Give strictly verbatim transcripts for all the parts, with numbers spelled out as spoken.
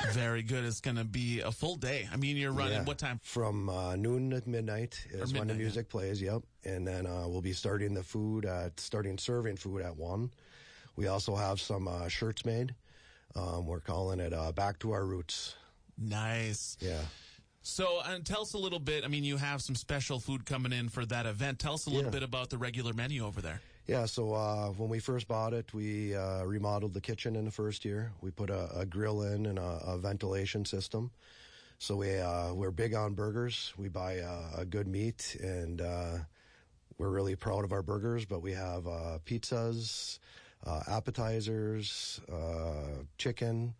Very good. It's going to be a full day. I mean, you're running Yeah. what time? From uh, noon to midnight is midnight, when the music yeah. plays, yep. And then uh, we'll be starting the food, at starting serving food at one. We also have some uh, shirts made. Um, we're calling it uh, Back to Our Roots. Nice. Yeah. So, and tell us a little bit. I mean, you have some special food coming in for that event. Tell us a little Yeah. bit about the regular menu over there. Yeah, so uh, when we first bought it, we uh, remodeled the kitchen in the first year. We put a, a grill in and a, a ventilation system. So we, uh, we're big on burgers. We buy uh, a good meat, and uh, we're really proud of our burgers, but we have uh, pizzas, uh, appetizers, uh, chicken,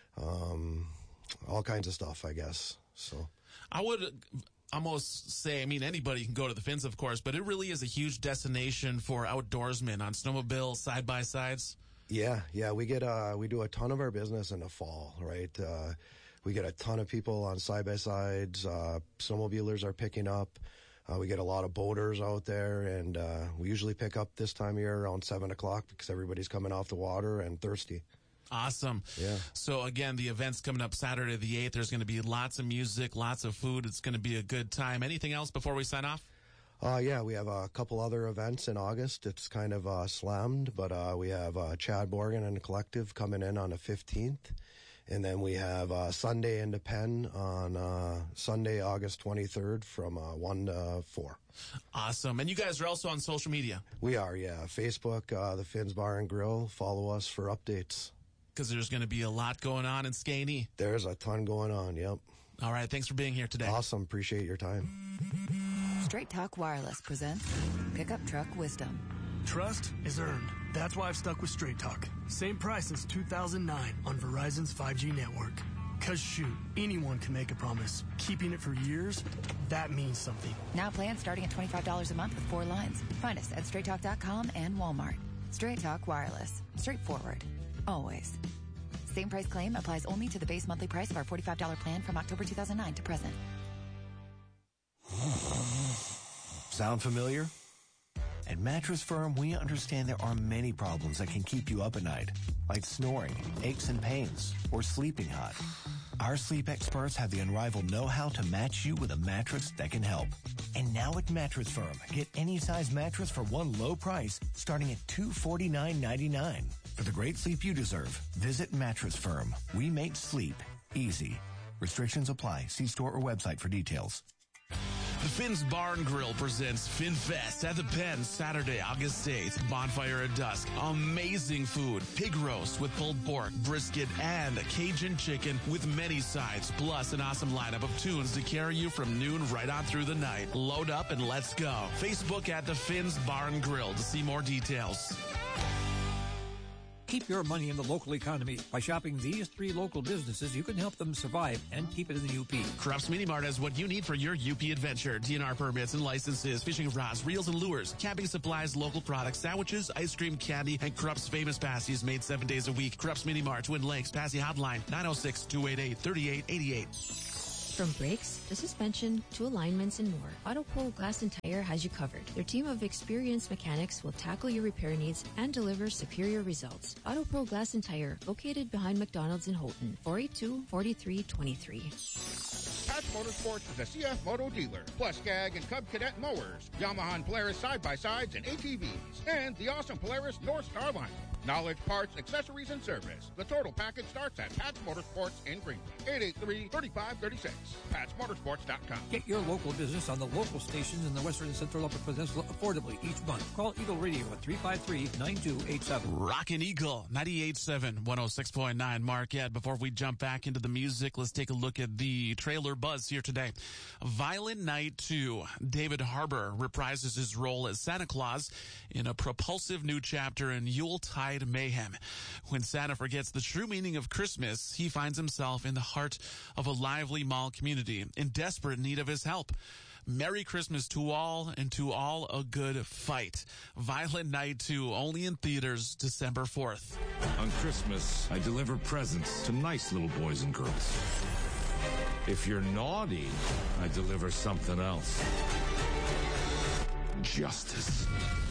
um, all kinds of stuff, I guess. So I would almost say, I mean, anybody can go to the Fins, of course, but it really is a huge destination for outdoorsmen on snowmobiles, side-by-sides. Yeah, yeah, we get uh we do a ton of our business in the fall, right? Uh we get a ton of people on side by sides, uh snowmobilers are picking up. Uh, we get a lot of boaters out there, and uh we usually pick up this time of year around seven o'clock because everybody's coming off the water and thirsty. Awesome. Yeah. So again, the event's coming up Saturday the eighth. There's going to be lots of music, lots of food. It's going to be a good time. Anything else before we sign off? Uh, yeah, we have a couple other events in August. It's kind of uh, slammed, but uh, we have uh, Chad Morgan and the Collective coming in on the fifteenth. And then we have uh, Sunday in the Pen on uh, Sunday, August twenty-third from uh, one to four. Awesome. And you guys are also on social media? We are, yeah. Facebook, uh, the Fins Bar and Grill. Follow us for updates. Because there's going to be a lot going on in Skainey. There's a ton going on, yep. All right. Thanks for being here today. Awesome. Appreciate your time. Straight Talk Wireless presents Pickup Truck Wisdom. Trust is earned. That's why I've stuck with Straight Talk. Same price since two thousand nine on Verizon's five G network. Cause shoot, anyone can make a promise. Keeping it for years, that means something. Now plans starting at twenty-five dollars a month with four lines. Find us at straight talk dot com and Walmart. Straight Talk Wireless. Straightforward. Always. Same price claim applies only to the base monthly price of our forty-five dollars plan from October two thousand nine to present. Sound familiar? At Mattress Firm, we understand there are many problems that can keep you up at night, like snoring, aches and pains, or sleeping hot. Our sleep experts have the unrivaled know-how to match you with a mattress that can help. And now at Mattress Firm, get any size mattress for one low price, starting at two hundred forty-nine ninety-nine. For the great sleep you deserve, visit Mattress Firm. We make sleep easy. Restrictions apply. See store or website for details. The Fins Bar and Grill presents FinFest at the Pen Saturday, August eighth. Bonfire at dusk. Amazing food. Pig roast with pulled pork, brisket, and Cajun chicken with many sides. Plus an awesome lineup of tunes to carry you from noon right on through the night. Load up and let's go. Facebook at the Fins Bar and Grill to see more details. Keep your money in the local economy. By shopping these three local businesses, you can help them survive and keep it in the U P. Krupp's Mini Mart has what you need for your U P adventure. D N R permits and licenses, fishing rods, reels and lures, camping supplies, local products, sandwiches, ice cream, candy, and Krupp's famous pasties made seven days a week. Krupp's Mini Mart, Twin Lakes, Passy Hotline, nine oh six, two eight eight, three eight eight eight. From brakes to suspension to alignments and more, AutoPro Glass and Tire has you covered. Their team of experienced mechanics will tackle your repair needs and deliver superior results. AutoPro Glass and Tire, located behind McDonald's in Houghton, four eight two, four three two three. Patch Motorsports is a C F Moto dealer, plus Skag and Cub Cadet mowers, Yamaha and Polaris side-by-sides and A T Vs, and the awesome Polaris North Star line. Knowledge, parts, accessories, and service. The total package starts at Patch Motorsports in Greenville. eight eight three, three five three six. Patch Motorsports dot com. Get your local business on the local stations in the Western and Central Upper Peninsula affordably each month. Call Eagle Radio at three five three, nine two eight seven. Rockin' Eagle, ninety-eight point seven, one oh six point nine. Marquette. Before we jump back into the music, let's take a look at the trailer buzz here today. Violent Night two. David Harbour reprises his role as Santa Claus in a propulsive new chapter in Yuletide mayhem. When Santa forgets the true meaning of Christmas, he finds himself in the heart of a lively mall community in desperate need of his help. Merry Christmas to all, and to all a good fight. Violent Night two, only in theaters December fourth. On Christmas, I deliver presents to nice little boys and girls. If you're naughty, I deliver something else. Justice.